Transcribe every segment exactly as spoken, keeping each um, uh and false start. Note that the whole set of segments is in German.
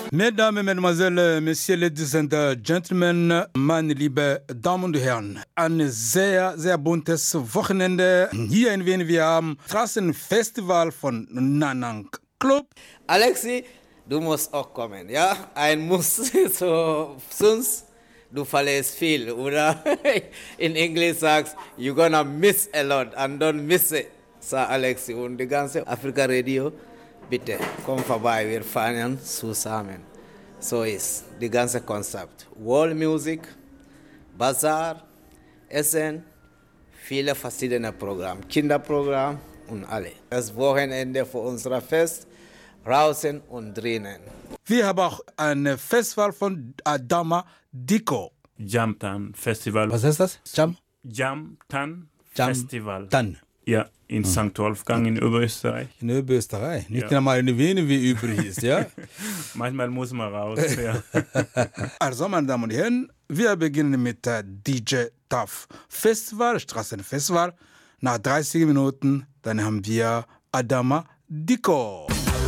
Mesdames, Mesdemoiselles, Messieurs, Ladies and Gentlemen, meine liebe Damen und Herren, ein sehr, sehr buntes Wochenende hier in Wien. Wir haben Straßenfestival von Nanang Club. Alexi, du musst auch kommen, ja? Ein Muss, so, sonst du verlierst viel, oder? In Englisch sagst, you're gonna miss a lot and don't miss it, sagt Alexi. Und die ganze Afrika Radio, bitte, komm vorbei, wir feiern zusammen. So ist die ganze Konzept. World Music, Bazaar, Essen, viele verschiedene Programme, Kinderprogramm und alle. Das Wochenende für unser Fest, draußen und drinnen. Wir haben auch ein Festival von Adama Diko. Jamtan Festival. Was heißt das? Jam? Jamtan Jam Festival. Tan. Ja, in Mhm. Sankt Wolfgang in Oberösterreich. In Oberösterreich. Nicht Ja. einmal in Wien, wie übrig ist, ja? Manchmal muss man raus. Ja. Also, meine Damen und Herren, wir beginnen mit der D J Tuff Festival, Straßenfestival. Nach dreißig Minuten, dann haben wir Adama Diko.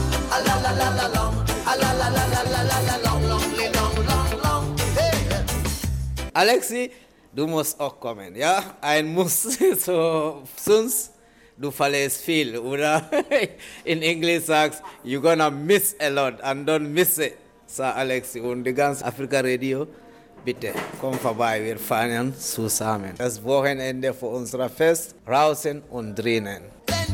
Alexi, du musst auch kommen, ja? Ein Muss, so, sonst du verlierst viel, oder? In Englisch sagst, you're gonna miss a lot and don't miss it, sagt Alexi. Und die ganze Afrika Radio, bitte, komm vorbei, wir feiern zusammen. Das Wochenende für unser Fest, draußen und drinnen.